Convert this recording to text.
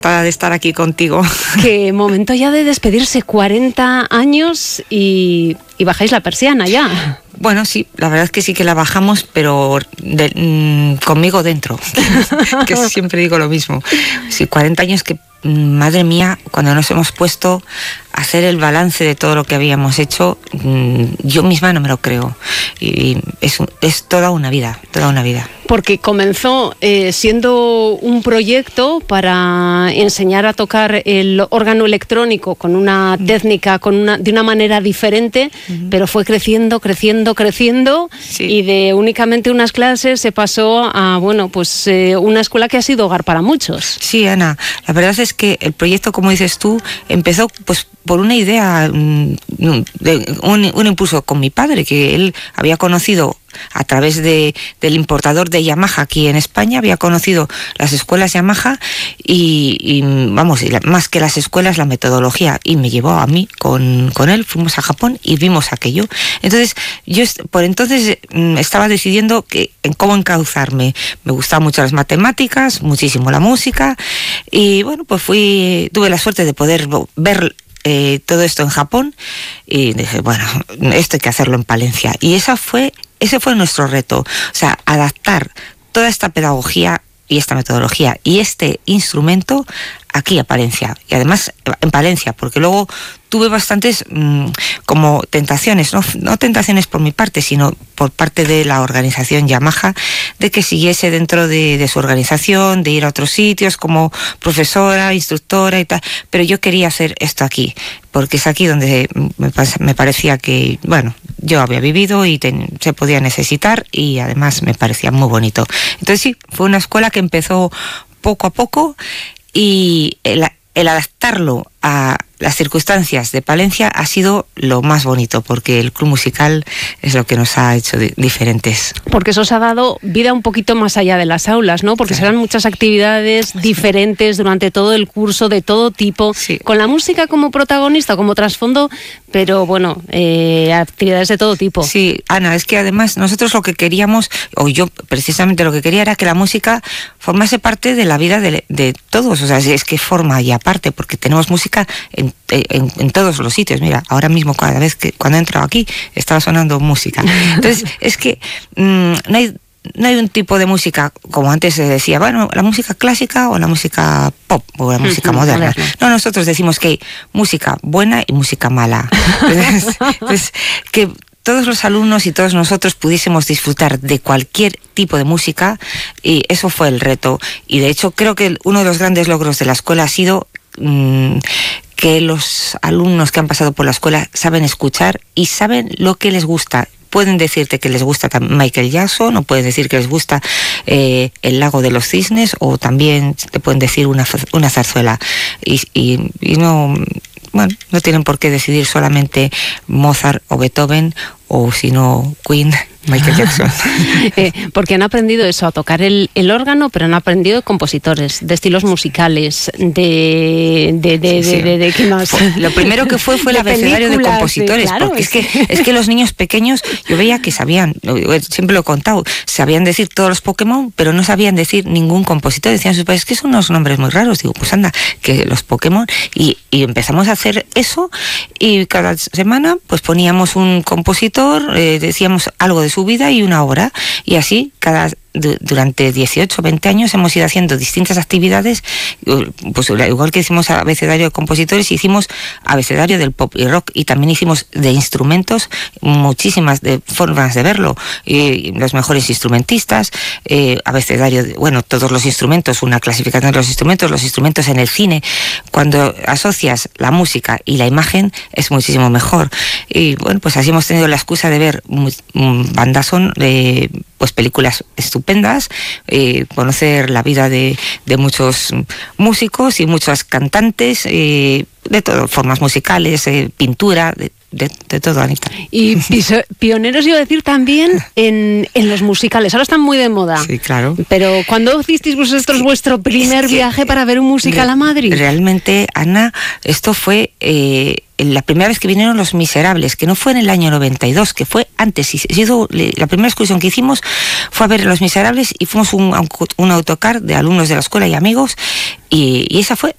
de estar aquí contigo. Qué momento ya de despedirse, 40 años y bajáis la persiana ya. Bueno, sí, la verdad es que sí que la bajamos, pero conmigo dentro, que siempre digo lo mismo. Sí, 40 años que, madre mía, cuando nos hemos puesto a hacer el balance de todo lo que habíamos hecho, yo misma no me lo creo. Y es toda una vida, toda una vida. Porque comenzó siendo un proyecto para enseñar a tocar el órgano electrónico con una técnica, de una manera diferente, pero fue creciendo, sí. Y de únicamente unas clases se pasó a, bueno, pues una escuela que ha sido hogar para muchos. Sí, Ana, la verdad es que el proyecto, como dices tú, empezó pues por una idea, un impulso con mi padre, que él había conocido a través del importador de Yamaha aquí en España, había conocido las escuelas Yamaha y más que las escuelas, la metodología, y me llevó a mí con él, fuimos a Japón y vimos aquello. Entonces, yo por entonces estaba decidiendo en cómo encauzarme. Me gustaban mucho las matemáticas, muchísimo la música, y bueno, pues tuve la suerte de poder ver todo esto en Japón, y dije, bueno, esto hay que hacerlo en Palencia, y ese fue nuestro reto, o sea, adaptar toda esta pedagogía y esta metodología y este instrumento aquí a Palencia, y además en Palencia, porque luego tuve bastantes como tentaciones, no tentaciones por mi parte, sino por parte de la organización Yamaha, de que siguiese dentro de su organización, de ir a otros sitios como profesora, instructora y tal, pero yo quería hacer esto aquí, porque es aquí donde me parecía que, bueno, yo había vivido y se podía necesitar, y además me parecía muy bonito. Entonces sí, fue una escuela que empezó poco a poco, y el adaptarlo a las circunstancias de Palencia ha sido lo más bonito, porque el club musical es lo que nos ha hecho diferentes. Porque eso os ha dado vida un poquito más allá de las aulas, ¿no? Porque serán muchas actividades diferentes durante todo el curso, de todo tipo, sí, con la música como protagonista, como trasfondo, pero bueno, actividades de todo tipo. Sí, Ana, es que además nosotros lo que queríamos, o yo precisamente lo que quería, era que la música formase parte de la vida de todos, o sea, es que forma ya parte, porque tenemos música en todos los sitios. Mira, ahora mismo cuando he entrado aquí estaba sonando música. Entonces, es que no hay un tipo de música, como antes se decía, bueno, la música clásica o la música pop o la música moderna. No, nosotros decimos que hay música buena y música mala. Entonces, que todos los alumnos y todos nosotros pudiésemos disfrutar de cualquier tipo de música, y eso fue el reto. Y de hecho creo que uno de los grandes logros de la escuela ha sido que los alumnos que han pasado por la escuela saben escuchar y saben lo que les gusta. Pueden decirte que les gusta Michael Jackson, o pueden decir que les gusta El lago de los cisnes, o también te pueden decir una zarzuela, y no, bueno, no tienen por qué decidir solamente Mozart o Beethoven, o si no Queen, Michael Jackson. Porque han aprendido eso, a tocar el órgano, pero han aprendido de compositores, de estilos musicales, de ¿qué más? Lo primero que fue el abecedario de compositores, claro, porque es que los niños pequeños, yo veía que sabían, siempre lo he contado, sabían decir todos los Pokémon, pero no sabían decir ningún compositor. Decían sus padres, que son unos nombres muy raros. Digo, pues anda, que los Pokémon, y empezamos a hacer eso, y cada semana pues poníamos un compositor, decíamos algo de su vida y una obra, y así durante 18 o 20 años hemos ido haciendo distintas actividades, pues igual que hicimos abecedario de compositores, hicimos abecedario del pop y rock, y también hicimos de instrumentos, muchísimas de formas de verlo, los mejores instrumentistas, abecedario todos los instrumentos, una clasificación de los instrumentos en el cine. Cuando asocias la música y la imagen es muchísimo mejor, y bueno, pues así hemos tenido la excusa de ver bandas pues películas estupendas, conocer la vida de muchos músicos y muchos cantantes, de todas formas musicales, pintura, de todo, Anita. Y pioneros, iba a decir, también en los musicales. Ahora están muy de moda. Sí, claro. Pero ¿cuándo hicisteis vosotros vuestro primer viaje para ver un musical a Madrid? Realmente, Ana, esto fue la primera vez que vinieron Los Miserables, que no fue en el año 92, que fue antes. La primera excursión que hicimos fue a ver Los Miserables, y fuimos un autocar de alumnos de la escuela y amigos, y esa fue